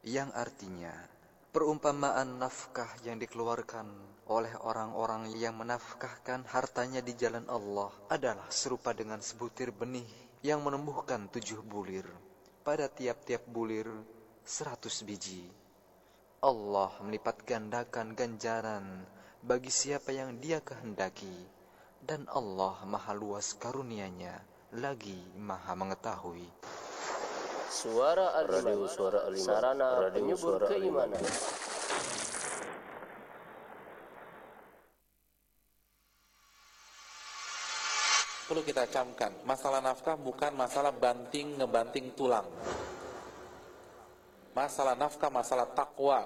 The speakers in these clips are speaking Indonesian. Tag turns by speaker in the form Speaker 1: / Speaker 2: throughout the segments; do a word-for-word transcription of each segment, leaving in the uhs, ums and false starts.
Speaker 1: yang artinya perumpamaan nafkah yang dikeluarkan oleh orang-orang yang menafkahkan hartanya di jalan Allah adalah serupa dengan sebutir benih yang menumbuhkan tujuh bulir. Pada tiap-tiap bulir seratus biji. Allah melipat gandakan ganjaran bagi siapa yang Dia kehendaki, dan Allah maha luas karunia-Nya, lagi maha mengetahui.
Speaker 2: Suara Al-Iman, suara Al-Iman, sarana penyubur keimanan.
Speaker 3: Perlu kita camkan, masalah nafkah bukan masalah banting ngebanting tulang. Masalah nafkah, masalah takwa.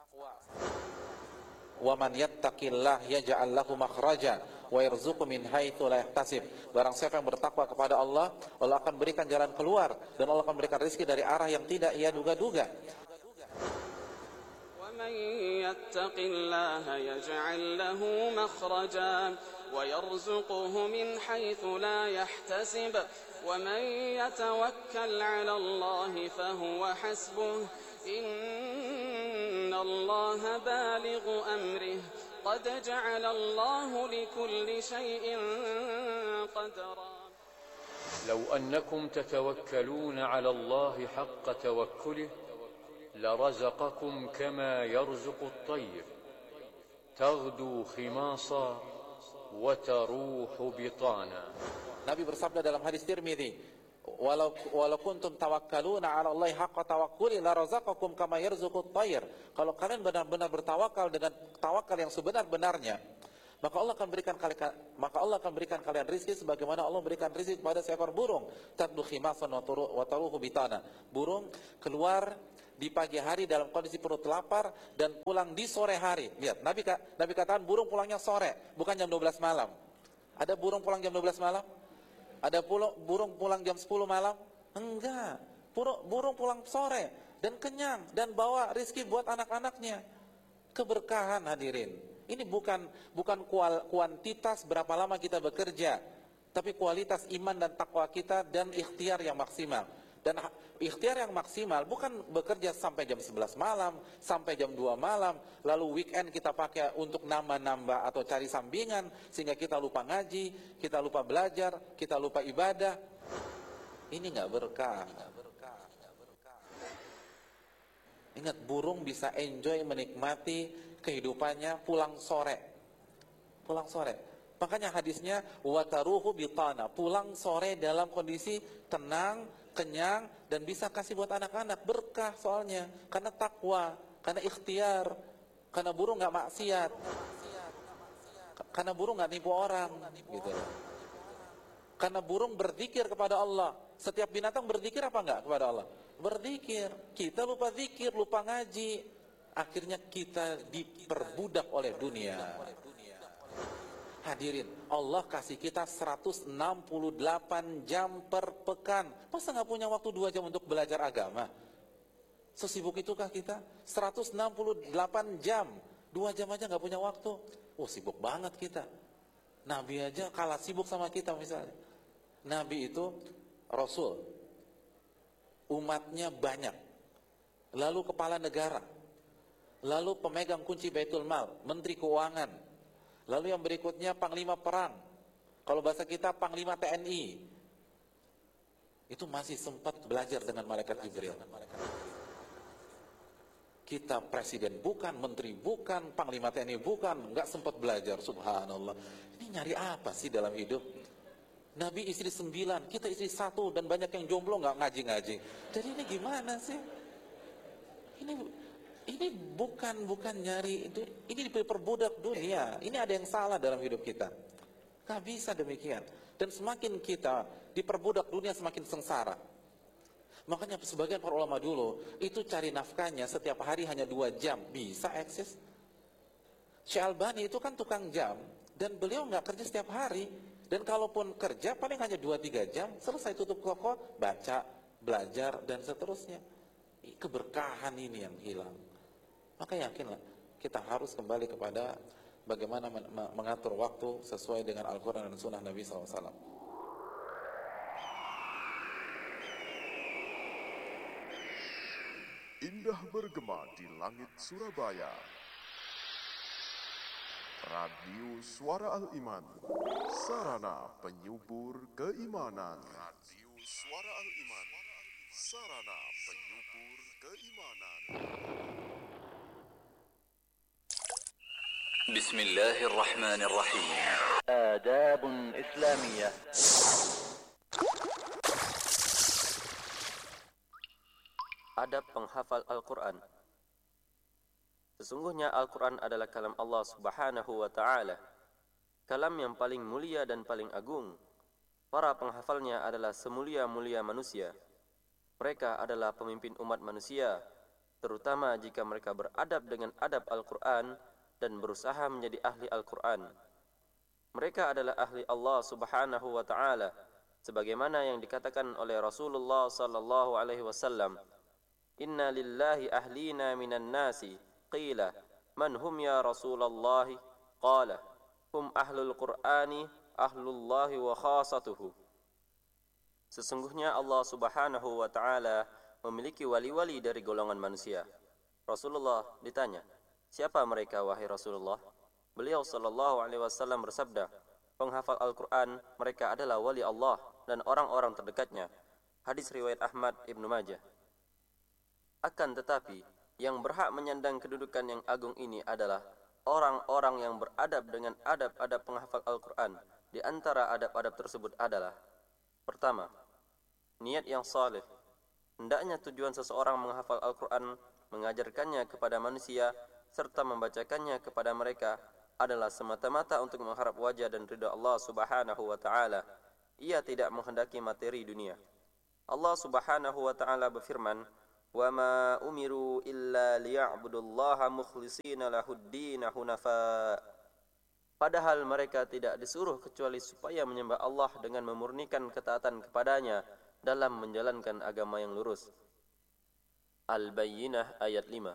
Speaker 3: Wa man yattaqillah yaj'al lahu makhraja wa yarzuqhu min haitsu la yahtasib. Barang siapa yang bertakwa kepada Allah, Allah akan berikan jalan keluar dan Allah akan berikan rezeki dari arah yang tidak ia duga-duga.
Speaker 4: Wa man yattaqillaha yaj'al lahu makhraja wa yarzuqhu min haitsu la yahtasib. Wa man yatawakkal 'ala Allah fa huwa hasbuh. Inna Allah balighu amrih. قد جعل الله لكل شيء قدرا
Speaker 5: لو أنكم تتوكلون على الله حق توكله لرزقكم كما يرزق الطير تغدو خماصا وتروح بطانا.
Speaker 3: Nabi bersabda dalam hadis Tirmidzi, Walau, walau kuntum tawakkaluna ala Allahi haqqa tawakkuli la razaqakum kama yarzuqut tayr. Kalau kalian benar-benar bertawakal dengan tawakal yang sebenar-benarnya, maka Allah akan berikan kalian maka Allah akan berikan kalian rezeki sebagaimana Allah memberikan rezeki kepada seekor burung. Tadlu khimasan wa taruhu bitana. Burung keluar di pagi hari dalam kondisi perut lapar dan pulang di sore hari. Lihat, Nabi Nabi katakan burung pulangnya sore, bukan jam dua belas malam. Ada burung pulang jam dua belas malam? Ada burung pulang jam sepuluh malam? Enggak. Burung pulang sore dan kenyang dan bawa rezeki buat anak-anaknya. Keberkahan, hadirin. Ini bukan bukan kuantitas berapa lama kita bekerja, tapi kualitas iman dan takwa kita dan ikhtiar yang maksimal. Dan ikhtiar yang maksimal bukan bekerja sampai jam sebelas malam, sampai jam dua malam, lalu weekend kita pakai untuk nambah-nambah atau cari sampingan, sehingga kita lupa ngaji, kita lupa belajar, kita lupa ibadah. Ini nggak berkah. Ingat, burung bisa enjoy menikmati kehidupannya pulang sore. Pulang sore. Makanya hadisnya wataruhu bitana, pulang sore dalam kondisi tenang, kenyang, dan bisa kasih buat anak-anak. Berkah soalnya, karena takwa, karena ikhtiar, karena burung nggak maksiat, karena burung nggak nipu orang, gitu. Karena burung berzikir kepada Allah. Setiap binatang berzikir apa enggak kepada Allah? Berzikir. Kita lupa zikir, lupa ngaji, akhirnya kita diperbudak oleh dunia. Hadirin, Allah kasih kita seratus enam puluh delapan jam per pekan. Masa nggak punya waktu dua jam untuk belajar agama? Sesibuk itukah kita? seratus enam puluh delapan jam, dua jam aja nggak punya waktu. Oh, sibuk banget kita. Nabi aja kalah sibuk sama kita misalnya. Nabi itu Rasul, umatnya banyak, lalu kepala negara, lalu pemegang kunci Baitul Mal, menteri keuangan, lalu yang berikutnya panglima perang, kalau bahasa kita panglima T N I. Itu masih sempat belajar dengan malaikat Jibril. Kita presiden bukan, menteri bukan, panglima T N I bukan, nggak sempat belajar. Subhanallah. Ini nyari apa sih dalam hidup? Nabi istri sembilan, kita istri satu, dan banyak yang jomblo nggak ngaji-ngaji. Jadi ini gimana sih? Ini ini bukan bukan nyari itu, ini diperbudak dunia. Ini ada yang salah dalam hidup kita. Nggak bisa demikian. Dan semakin kita diperbudak dunia, semakin sengsara. Makanya sebagian para ulama dulu itu cari nafkahnya setiap hari hanya dua jam, bisa eksis. Syekh Albani itu kan tukang jam, dan beliau nggak kerja setiap hari. Dan kalaupun kerja paling hanya dua tiga jam, selesai tutup toko, baca, belajar, dan seterusnya. Keberkahan ini yang hilang. Maka yakinlah, kita harus kembali kepada bagaimana mengatur waktu sesuai dengan Al-Quran dan Sunnah Nabi shallallahu alaihi wasallam.
Speaker 6: indah bergema di langit Surabaya. Radio Suara Al-Iman, sarana penyubur keimanan. Radio Suara Al-Iman, sarana penyubur keimanan.
Speaker 7: Bismillahirrahmanirrahim. Adab Islamiyah.
Speaker 2: Adab penghafal Al-Quran. Sesungguhnya Al-Quran adalah kalam Allah subhanahu wa ta'ala, kalam yang paling mulia dan paling agung. Para penghafalnya adalah semulia-mulia manusia. Mereka adalah pemimpin umat manusia, terutama jika mereka beradab dengan adab Al-Quran dan berusaha menjadi ahli Al-Quran. Mereka adalah ahli Allah subhanahu wa ta'ala, sebagaimana yang dikatakan oleh Rasulullah sallallahu alaihi wasallam, Inna lillahi ahlina minan nasi, qila, man hum ya Rasulullah? Qala, hum ahlul Qur'ani, ahlullahi wa khasatuhu. Sesungguhnya Allah subhanahu wa ta'ala memiliki wali-wali dari golongan manusia. Rasulullah ditanya, siapa mereka wahai Rasulullah? Beliau sallallahu alaihi wasallam bersabda, penghafal Al-Quran mereka adalah wali Allah dan orang-orang terdekatnya. Hadis riwayat Ahmad Ibnu Majah. Akan tetapi, yang berhak menyandang kedudukan yang agung ini adalah orang-orang yang beradab dengan adab-adab penghafal Al-Quran. Di antara adab-adab tersebut adalah: pertama, niat yang saleh. Hendaknya tujuan seseorang menghafal Al-Quran, mengajarkannya kepada manusia, serta membacakannya kepada mereka adalah semata-mata untuk mengharap wajah dan ridha Allah subhanahu wa ta'ala. Ia tidak menghendaki materi dunia. Allah subhanahu wa ta'ala berfirman, وَمَا أُمِرُوا إِلَّا لِيَعْبُدُوا اللَّهَ مُخْلِصِينَ لَهُ الدِّينَ حُنَفَاءَ. Padahal mereka tidak disuruh kecuali supaya menyembah Allah dengan memurnikan ketaatan kepadanya dalam menjalankan agama yang lurus. Al-Bayyinah ayat lima.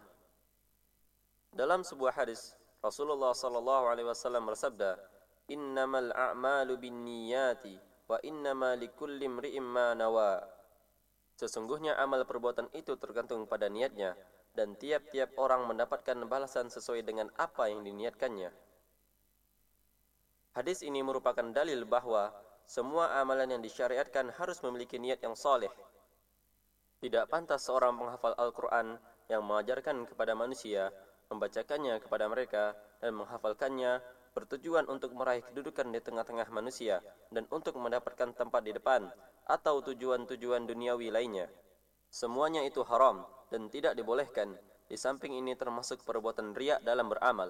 Speaker 2: Dalam sebuah hadis, Rasulullah sallallahu alaihi wasallam bersabda, "Innamal a'malu binniyati wa innama likulli imri'in ma nawa." Sesungguhnya amal perbuatan itu tergantung pada niatnya, dan tiap-tiap orang mendapatkan balasan sesuai dengan apa yang diniatkannya. Hadis ini merupakan dalil bahwa semua amalan yang disyariatkan harus memiliki niat yang saleh. Tidak pantas seorang penghafal Al-Quran yang mengajarkan kepada manusia, membacakannya kepada mereka, dan menghafalkannya bertujuan untuk meraih kedudukan di tengah-tengah manusia dan untuk mendapatkan tempat di depan, atau tujuan-tujuan duniawi lainnya. Semuanya itu haram dan tidak dibolehkan. Di samping ini termasuk perbuatan riya dalam beramal.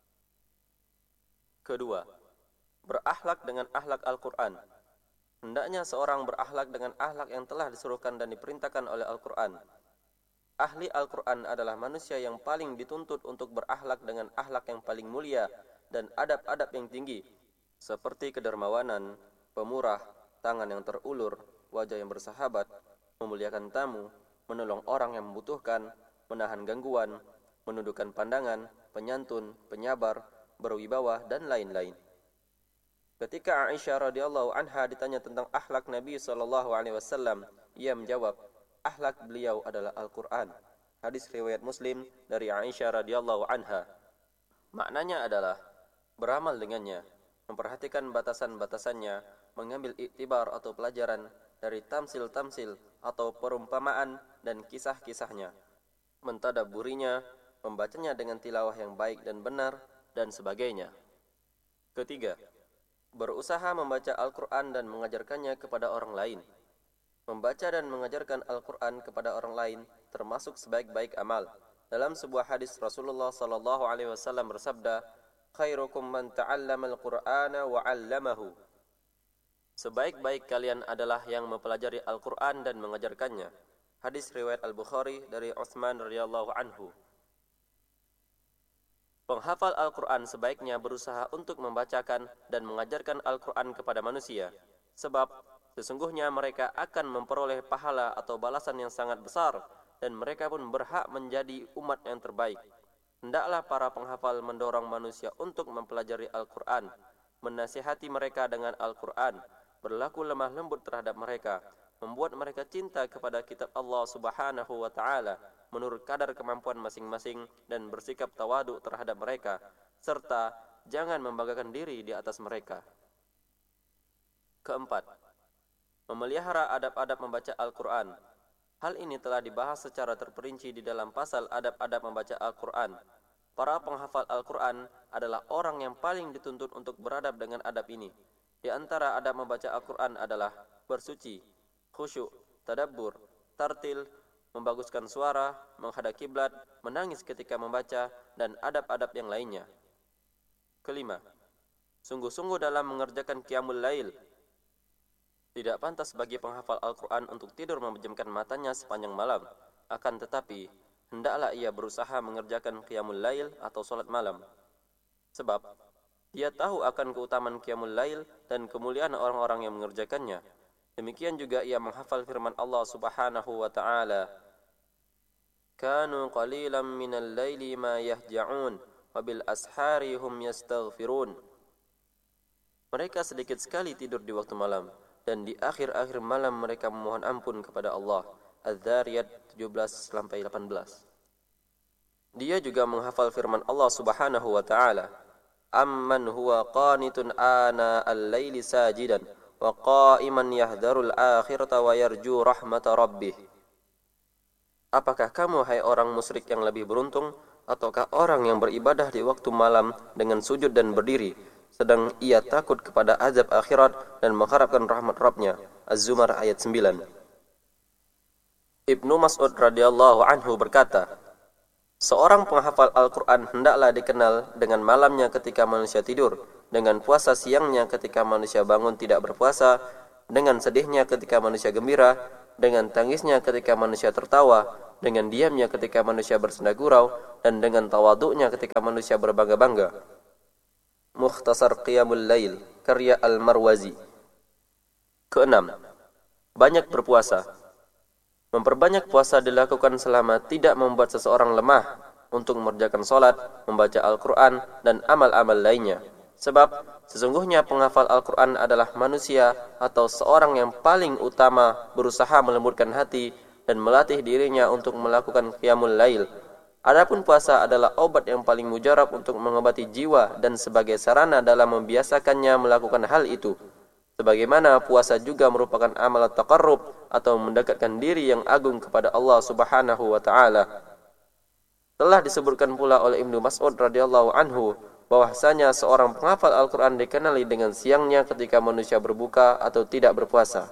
Speaker 2: Kedua, berakhlak dengan akhlak Al-Quran. Hendaknya seorang berakhlak dengan akhlak yang telah disuruhkan dan diperintahkan oleh Al-Quran. Ahli Al-Quran adalah manusia yang paling dituntut untuk berakhlak dengan akhlak yang paling mulia dan adab-adab yang tinggi, seperti kedermawanan, pemurah, tangan yang terulur, wajah yang bersahabat, memuliakan tamu, menolong orang yang membutuhkan, menahan gangguan, menundukkan pandangan, penyantun, penyabar, berwibawa, dan lain-lain. Ketika Aisyah radhiyallahu anha ditanya tentang akhlak Nabi sallallahu alaihi wasallam, ia menjawab, akhlak beliau adalah Al-Quran. Hadis riwayat Muslim dari Aisyah radhiyallahu anha. Maknanya adalah beramal dengannya, memperhatikan batasan-batasannya, mengambil iktibar atau pelajaran dari tamsil-tamsil atau perumpamaan dan kisah-kisahnya, mentadabburinya, membacanya dengan tilawah yang baik dan benar, dan sebagainya. Ketiga, berusaha membaca Al-Quran dan mengajarkannya kepada orang lain. Membaca dan mengajarkan Al-Quran kepada orang lain termasuk sebaik-baik amal. Dalam sebuah hadis Rasulullah sallallahu alaihi wasallam bersabda, "Khairukum man ta'allama al-Qur'ana wa 'allamahu." Sebaik-baik kalian adalah yang mempelajari Al-Quran dan mengajarkannya. Hadis riwayat Al-Bukhari dari Utsman radhiyallahu anhu. Penghafal Al-Quran sebaiknya berusaha untuk membacakan dan mengajarkan Al-Quran kepada manusia, sebab sesungguhnya mereka akan memperoleh pahala atau balasan yang sangat besar, dan mereka pun berhak menjadi umat yang terbaik. Hendaklah para penghafal mendorong manusia untuk mempelajari Al-Quran, menasihati mereka dengan Al-Quran, berlaku lemah lembut terhadap mereka, membuat mereka cinta kepada kitab Allah subhanahu wa ta'ala, menurut kadar kemampuan masing-masing dan bersikap tawadu terhadap mereka, serta jangan membanggakan diri di atas mereka. Keempat, memelihara adab-adab membaca Al-Quran. Hal ini telah dibahas secara terperinci di dalam pasal adab-adab membaca Al-Quran. Para penghafal Al-Quran adalah orang yang paling dituntut untuk beradab dengan adab ini. Di antara adab membaca Al-Quran adalah bersuci, khusyuk, tadabbur, tartil, membaguskan suara, menghadap kiblat, menangis ketika membaca, dan adab-adab yang lainnya. Kelima, sungguh-sungguh dalam mengerjakan qiyamul lail. Tidak pantas bagi penghafal Al-Quran untuk tidur memejamkan matanya sepanjang malam. Akan tetapi, hendaklah ia berusaha mengerjakan qiyamul lail atau salat malam. Sebab, dia tahu akan keutamaan qiyamul lail dan kemuliaan orang-orang yang mengerjakannya. Demikian juga ia menghafal firman Allah Subhanahu wa ta'ala, Kanu qalilan minal laili ma yahja'un, wa bil ashari hum yastaghfirun. Mereka sedikit sekali tidur di waktu malam, dan di akhir-akhir malam mereka memohon ampun kepada Allah. Az-Zariyat tujuh belas sampai delapan belas. Dia juga menghafal firman Allah Subhanahu wa ta'ala, Amman huwa qanitun ana al-laili sajidan wa qa'iman yahdharul akhirata wa yarju rahmata rabbih. Apakah kamu, hai orang musyrik, yang lebih beruntung, ataukah orang yang beribadah di waktu malam dengan sujud dan berdiri, sedang ia takut kepada azab akhirat dan mengharapkan rahmat Rabb-Nya? Az-Zumar ayat sembilan. Ibnu Mas'ud radhiyallahu anhu berkata, seorang penghafal Al-Quran hendaklah dikenal dengan malamnya ketika manusia tidur, dengan puasa siangnya ketika manusia bangun tidak berpuasa, dengan sedihnya ketika manusia gembira, dengan tangisnya ketika manusia tertawa, dengan diamnya ketika manusia bersenda gurau, dan dengan tawaduknya ketika manusia berbangga-bangga. Mukhtasar Qiyamul Lail, karya Al-Marwazi. Keenam, banyak berpuasa. Memperbanyak puasa dilakukan selama tidak membuat seseorang lemah untuk mengerjakan salat, membaca Al-Quran, dan amal-amal lainnya. Sebab sesungguhnya penghafal Al-Quran adalah manusia atau seorang yang paling utama berusaha melembutkan hati dan melatih dirinya untuk melakukan qiyamul lail. Adapun puasa adalah obat yang paling mujarab untuk mengobati jiwa dan sebagai sarana dalam membiasakannya melakukan hal itu. Sebagaimana puasa juga merupakan amal taqarrub atau mendekatkan diri yang agung kepada Allah Subhanahu wa ta'ala. Telah disebutkan pula oleh Ibnu Mas'ud radhiyallahu anhu bahwasanya seorang penghafal Al-Quran dikenali dengan siangnya ketika manusia berbuka atau tidak berpuasa.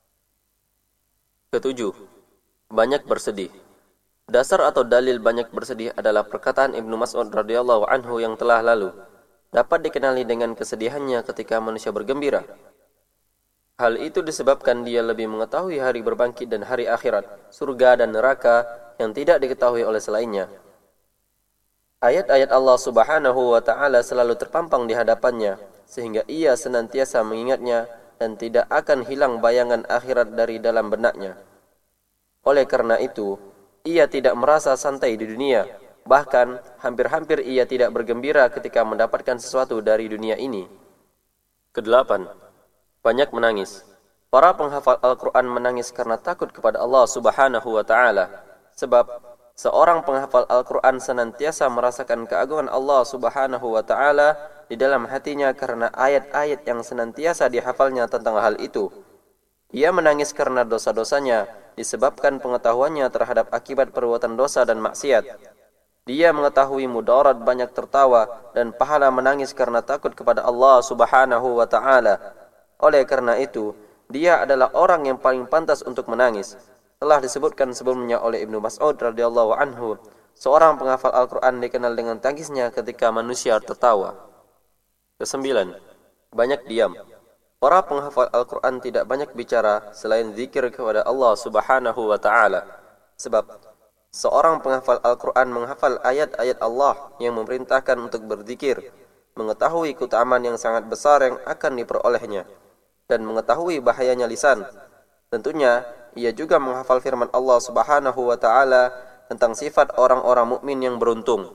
Speaker 2: Ketujuh, banyak bersedih. Dasar atau dalil banyak bersedih adalah perkataan Ibnu Mas'ud radhiyallahu anhu yang telah lalu. Dapat dikenali dengan kesedihannya ketika manusia bergembira. Hal itu disebabkan dia lebih mengetahui hari berbangkit dan hari akhirat, surga dan neraka yang tidak diketahui oleh selainnya. Ayat-ayat Allah Subhanahu wa ta'ala selalu terpampang di hadapannya, sehingga ia senantiasa mengingatnya dan tidak akan hilang bayangan akhirat dari dalam benaknya. Oleh karena itu, ia tidak merasa santai di dunia, bahkan hampir-hampir ia tidak bergembira ketika mendapatkan sesuatu dari dunia ini. Kedelapan, banyak menangis. Para penghafal Al-Quran menangis karena takut kepada Allah Subhanahu wa ta'ala, sebab seorang penghafal Al-Quran senantiasa merasakan keagungan Allah Subhanahu wa ta'ala di dalam hatinya karena ayat-ayat yang senantiasa dihafalnya tentang hal itu. Ia menangis karena dosa-dosanya disebabkan pengetahuannya terhadap akibat perbuatan dosa dan maksiat. Dia mengetahui mudarat banyak tertawa dan pahala menangis karena takut kepada Allah Subhanahu wa ta'ala. Oleh karena itu, dia adalah orang yang paling pantas untuk menangis. Telah disebutkan sebelumnya oleh Ibnu Mas'ud radhiyallahu anhu, seorang penghafal Al-Quran dikenal dengan tangisnya ketika manusia tertawa. Kesembilan, banyak diam. Para penghafal Al-Quran tidak banyak bicara selain zikir kepada Allah Subhanahu wa ta'ala. Sebab seorang penghafal Al-Quran menghafal ayat-ayat Allah yang memerintahkan untuk berzikir, mengetahui keutamaan yang sangat besar yang akan diperolehnya, dan mengetahui bahayanya lisan. Tentunya ia juga menghafal firman Allah Subhanahu wa ta'ala tentang sifat orang-orang mukmin yang beruntung.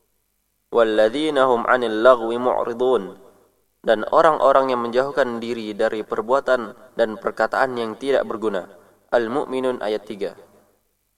Speaker 2: Walladzina hum 'anil lagwi mu'ridun, dan orang-orang yang menjauhkan diri dari perbuatan dan perkataan yang tidak berguna. Al-Mu'minun ayat tiga.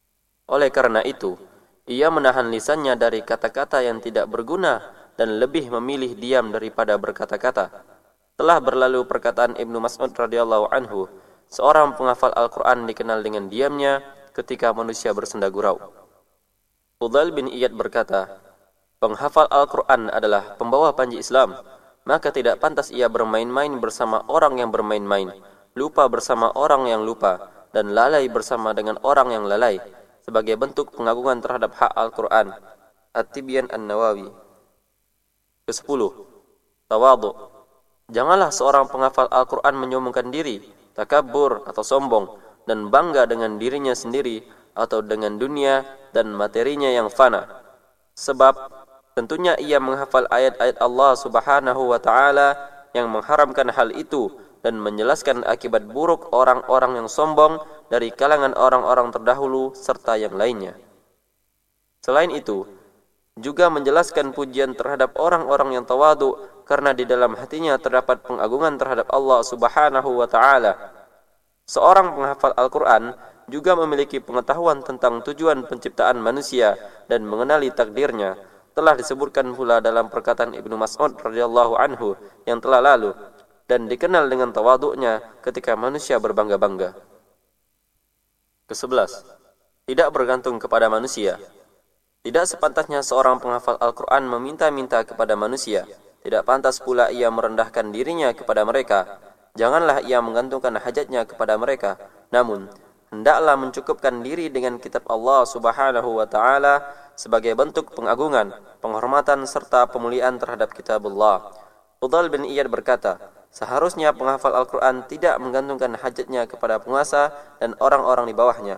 Speaker 2: Oleh karena itu, ia menahan lisannya dari kata-kata yang tidak berguna dan lebih memilih diam daripada berkata-kata. Telah berlalu perkataan Ibnu Mas'ud radhiyallahu anhu, seorang penghafal Al-Quran dikenal dengan diamnya ketika manusia bersenda gurau. Fudail bin Iyad berkata, penghafal Al-Quran adalah pembawa panji Islam, maka tidak pantas ia bermain-main bersama orang yang bermain-main, lupa bersama orang yang lupa, dan lalai bersama dengan orang yang lalai, sebagai bentuk pengagungan terhadap hak Al-Quran. At-Tibyan An-Nawawi. Kesepuluh, tawadhu. Janganlah seorang penghafal Al-Quran menyombongkan diri, takabur atau sombong, dan bangga dengan dirinya sendiri atau dengan dunia dan materinya yang fana. Sebab tentunya ia menghafal ayat-ayat Allah Subhanahu wa Ta'ala yang mengharamkan hal itu dan menjelaskan akibat buruk orang-orang yang sombong dari kalangan orang-orang terdahulu serta yang lainnya. Selain itu, juga menjelaskan pujian terhadap orang-orang yang tawadu karena di dalam hatinya terdapat pengagungan terhadap Allah Subhanahu wa Ta'ala. Seorang penghafal Al-Quran juga memiliki pengetahuan tentang tujuan penciptaan manusia dan mengenali takdirnya. Telah disebutkan pula dalam perkataan Ibnu Mas'ud radhiyallahu anhu yang telah lalu, dan dikenal dengan tawaduknya ketika manusia berbangga-bangga. Kesebelas, tidak bergantung kepada manusia. Tidak sepantasnya seorang penghafal Al-Quran meminta-minta kepada manusia. Tidak pantas pula ia merendahkan dirinya kepada mereka. Janganlah ia menggantungkan hajatnya kepada mereka. Namun, hendaklah mencukupkan diri dengan kitab Allah Subhanahu wa Ta'ala sebagai bentuk pengagungan, penghormatan serta pemuliaan terhadap kitab Allah. Fudail bin Iyad berkata, seharusnya penghafal Al-Quran tidak menggantungkan hajatnya kepada penguasa dan orang-orang di bawahnya.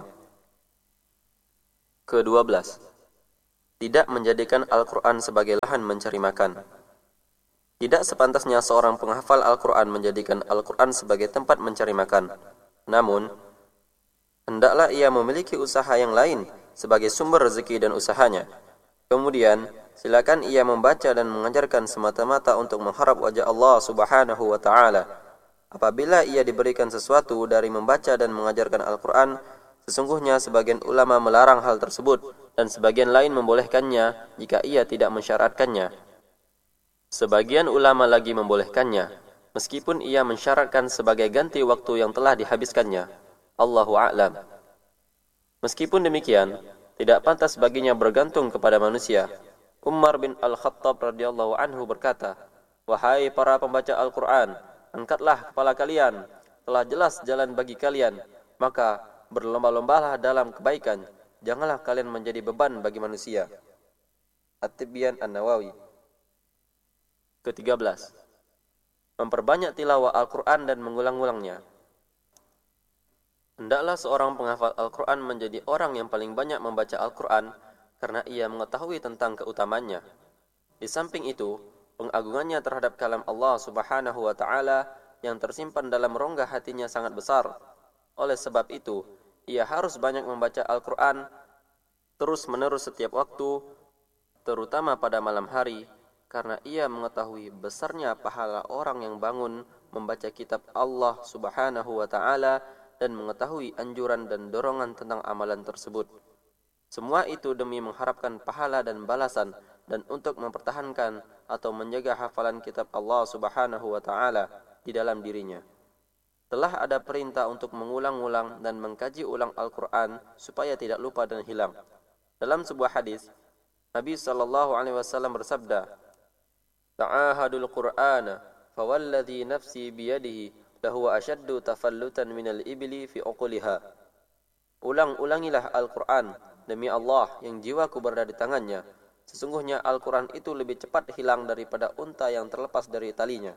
Speaker 2: Kedua belas, tidak menjadikan Al-Quran sebagai lahan mencari makan. Tidak sepantasnya seorang penghafal Al-Quran menjadikan Al-Quran sebagai tempat mencari makan. Namun, hendaklah ia memiliki usaha yang lain sebagai sumber rezeki dan usahanya. Kemudian, silakan ia membaca dan mengajarkan semata-mata untuk mengharap wajah Allah Subhanahu wa Ta'ala. Apabila ia diberikan sesuatu dari membaca dan mengajarkan Al-Quran, sesungguhnya sebagian ulama melarang hal tersebut dan sebagian lain membolehkannya jika ia tidak mensyaratkannya. Sebagian ulama lagi membolehkannya, meskipun ia mensyaratkan sebagai ganti waktu yang telah dihabiskannya. Allahu a'lam. Meskipun demikian, tidak pantas baginya bergantung kepada manusia. Umar bin Al-Khattab radhiyallahu anhu berkata, wahai para pembaca Al-Quran, angkatlah kepala kalian, telah jelas jalan bagi kalian, maka berlomba-lombalah dalam kebaikan, janganlah kalian menjadi beban bagi manusia. At-Tibyan An-Nawawi. Ketiga belas, memperbanyak tilawah Al-Quran dan mengulang-ulangnya. Hendaklah seorang penghafal Al-Quran menjadi orang yang paling banyak membaca Al-Quran karena ia mengetahui tentang keutamanya. Di samping itu, pengagungannya terhadap kalam Allah Subhanahu wa Ta'ala yang tersimpan dalam rongga hatinya sangat besar. Oleh sebab itu, ia harus banyak membaca Al-Quran terus-menerus setiap waktu, terutama pada malam hari, karena ia mengetahui besarnya pahala orang yang bangun membaca kitab Allah Subhanahu wa Ta'ala dan mengetahui anjuran dan dorongan tentang amalan tersebut. Semua itu demi mengharapkan pahala dan balasan dan untuk mempertahankan atau menjaga hafalan kitab Allah Subhanahu wa Ta'ala di dalam dirinya. Telah ada perintah untuk mengulang-ulang dan mengkaji ulang Al-Quran supaya tidak lupa dan hilang. Dalam sebuah hadis, Nabi sallallahu alaihi wasallam bersabda, ta'ahadul Qur'ana fawalladhi nafsi biyadihi lahuwa ashaddu tafallutan minal ibli fi uquliha. Ulang-ulangilah Al-Quran demi Allah yang jiwaku berada di tangannya. Sesungguhnya Al-Quran itu lebih cepat hilang daripada unta yang terlepas dari talinya.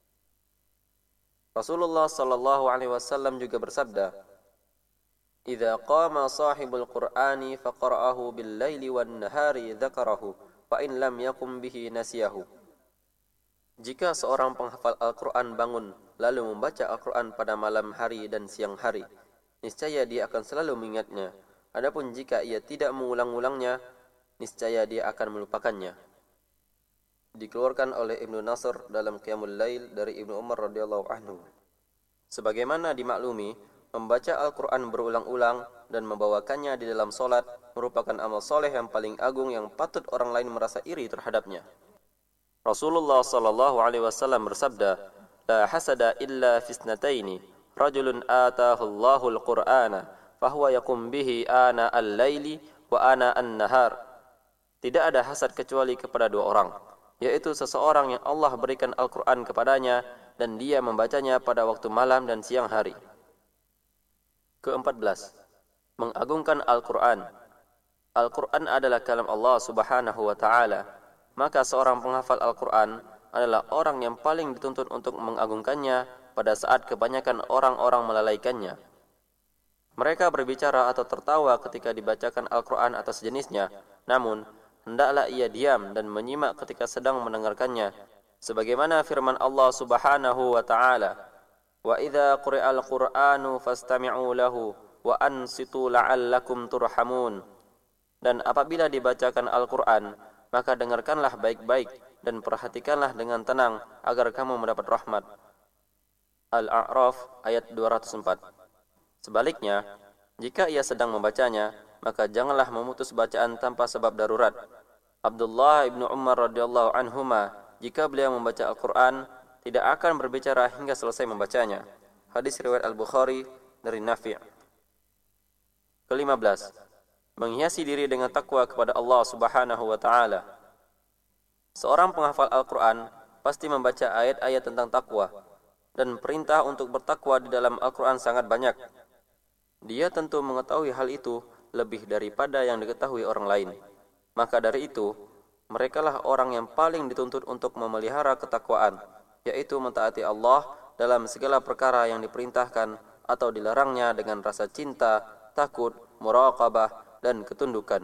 Speaker 2: Rasulullah sallallahu alaihi wasallam juga bersabda, "Idza qama sahibul Qur'ani faqra'ahu bil laili wan nahari dzakarahu, fa in lam yakum bihi nasiyahu." Jika seorang penghafal Al-Quran bangun lalu membaca Al-Quran pada malam hari dan siang hari, niscaya dia akan selalu mengingatnya. Adapun jika ia tidak mengulang-ulangnya, niscaya dia akan melupakannya. Dikeluarkan oleh Ibnu Nasr dalam Qiyamul Lail dari Ibnu Umar radhiyallahu anhu. Sebagaimana dimaklumi, membaca Al-Quran berulang-ulang dan membawakannya di dalam solat merupakan amal soleh yang paling agung yang patut orang lain merasa iri terhadapnya. Rasulullah sallallahu alaihi wasallam bersabda, "La hasada illa fisnataini, rajulun atahu Allahul Qur'ana, fahuwa yakum bihi ana al-laili wa ana an-nahar." Tidak ada hasad kecuali kepada dua orang, yaitu seseorang yang Allah berikan Al-Quran kepadanya dan dia membacanya pada waktu malam dan siang hari. Keempat belas, mengagungkan Al-Quran. Al-Quran adalah kalam Allah subhanahu wa ta'ala, maka seorang penghafal Al-Quran adalah orang yang paling dituntut untuk mengagungkannya pada saat kebanyakan orang-orang melalaikannya. Mereka berbicara atau tertawa ketika dibacakan Al-Quran atau sejenisnya, namun hendaklah ia diam dan menyimak ketika sedang mendengarkannya, sebagaimana firman Allah subhanahu wa ta'ala, "Wa idza quri'al Qur'anu fastami'u lahu wa ansitu la'allakum turhamun." Dan apabila dibacakan Al-Quran, maka dengarkanlah baik-baik dan perhatikanlah dengan tenang agar kamu mendapat rahmat. Al-A'raf ayat dua ratus empat. Sebaliknya, jika ia sedang membacanya, maka janganlah memutus bacaan tanpa sebab darurat. Abdullah ibnu Umar radhiyallahu anhuma, jika beliau membaca Al-Quran, tidak akan berbicara hingga selesai membacanya. Hadis riwayat Al-Bukhari dari Nafi'. Kelima belas, menghiasi diri dengan takwa kepada Allah subhanahu wa ta'ala. Seorang penghafal Al-Quran pasti membaca ayat-ayat tentang takwa, dan perintah untuk bertakwa di dalam Al-Quran sangat banyak. Dia tentu mengetahui hal itu lebih daripada yang diketahui orang lain. Maka dari itu, merekalah orang yang paling dituntut untuk memelihara ketakwaan, yaitu mentaati Allah dalam segala perkara yang diperintahkan atau dilarangnya dengan rasa cinta, takut, muraqabah, dan ketundukan.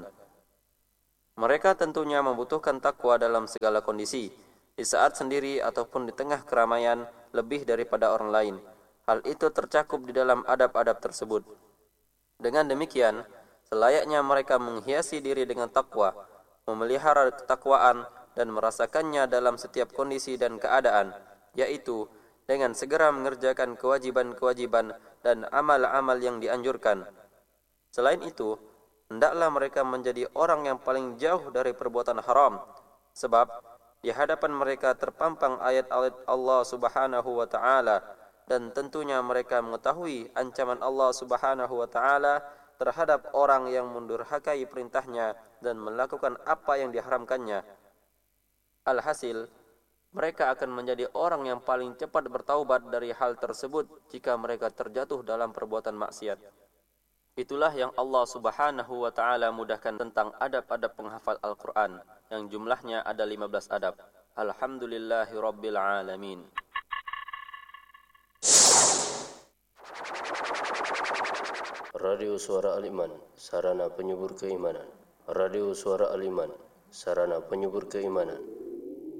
Speaker 2: Mereka tentunya membutuhkan takwa dalam segala kondisi, di saat sendiri ataupun di tengah keramaian lebih daripada orang lain. Hal itu tercakup di dalam adab-adab tersebut. Dengan demikian, selayaknya mereka menghiasi diri dengan takwa, memelihara ketakwaan dan merasakannya dalam setiap kondisi dan keadaan, yaitu dengan segera mengerjakan kewajiban-kewajiban dan amal-amal yang dianjurkan. Selain itu, hendaklah mereka menjadi orang yang paling jauh dari perbuatan haram, sebab di hadapan mereka terpampang ayat-ayat Allah subhanahu wa ta'ala, dan tentunya mereka mengetahui ancaman Allah subhanahu wa ta'ala terhadap orang yang mendurhakai perintahnya dan melakukan apa yang diharamkannya. Alhasil, mereka akan menjadi orang yang paling cepat bertaubat dari hal tersebut jika mereka terjatuh dalam perbuatan maksiat. Itulah yang Allah subhanahu wa ta'ala mudahkan tentang adab-adab penghafal Al-Quran, yang jumlahnya ada lima belas adab. Alhamdulillahi rabbil alamin.
Speaker 8: Radio Suara Al-Iman, sarana penyubur keimanan. Radio Suara Al-Iman, sarana penyubur keimanan.